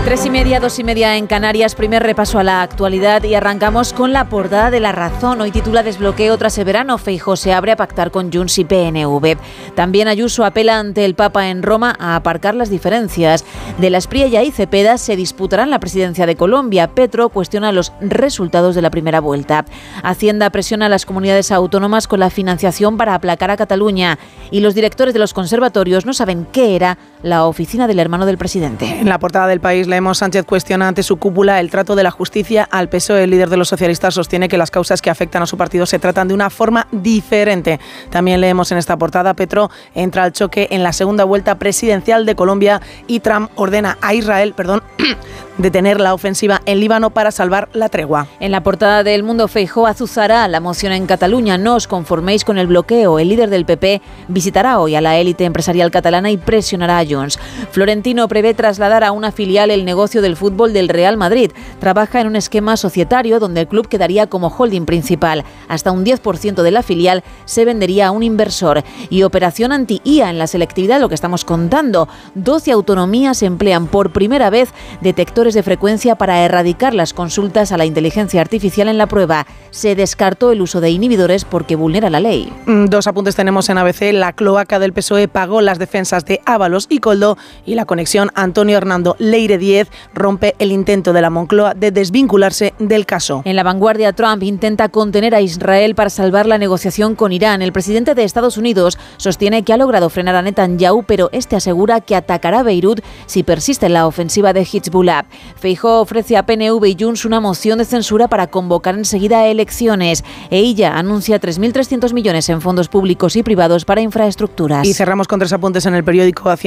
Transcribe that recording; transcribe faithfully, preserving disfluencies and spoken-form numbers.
Tres y media, dos y media en Canarias, primer repaso a la actualidad y arrancamos con la portada de La Razón. Hoy titula Desbloqueo tras el verano, Feijóo se abre a pactar con Junts y P N V. También Ayuso apela ante el Papa en Roma a aparcar las diferencias. De la Espriella y Cepeda se disputarán la presidencia de Colombia. Petro cuestiona los resultados de la primera vuelta. Hacienda presiona a las comunidades autónomas con la financiación para aplacar a Cataluña. Y los directores de los conservatorios no saben qué era la oficina del hermano del presidente. En la portada del País leemos: Sánchez cuestiona ante su cúpula el trato de la justicia al P S O E. El líder de los socialistas sostiene que las causas que afectan a su partido se tratan de una forma diferente. También leemos en esta portada: Petro entra al choque en la segunda vuelta presidencial de Colombia y Trump ordena a Israel, perdón, detener la ofensiva en Líbano para salvar la tregua. En la portada del Mundo, Feijóo azuzará la moción en Cataluña. No os conforméis con el bloqueo. El líder del P P visitará hoy a la élite empresarial catalana y presionará a Junts. Florentino prevé trasladar a una filial el negocio del fútbol del Real Madrid. Trabaja en un esquema societario donde el club quedaría como holding principal. Hasta un diez por ciento de la filial se vendería a un inversor. Y operación anti-I A en la selectividad, lo que estamos contando. doce autonomías emplean por primera vez detectores de frecuencia para erradicar las consultas a la inteligencia artificial en la prueba. Se descartó el uso de inhibidores porque vulnera la ley. Dos apuntes tenemos en A B C. La cloaca del P S O E pagó las defensas de Ábalos y Koldo, y la conexión Antonio Hernando Leire Díez rompe el intento de la Moncloa de desvincularse del caso. En La Vanguardia, Trump intenta contener a Israel para salvar la negociación con Irán. El presidente de Estados Unidos sostiene que ha logrado frenar a Netanyahu, pero este asegura que atacará Beirut si persiste la ofensiva de Hezbollah. Feijóo ofrece a P N V y Junts una moción de censura para convocar enseguida elecciones. E ella anuncia tres mil trescientos millones en fondos públicos y privados para infraestructuras. Y cerramos con tres apuntes en el periódico.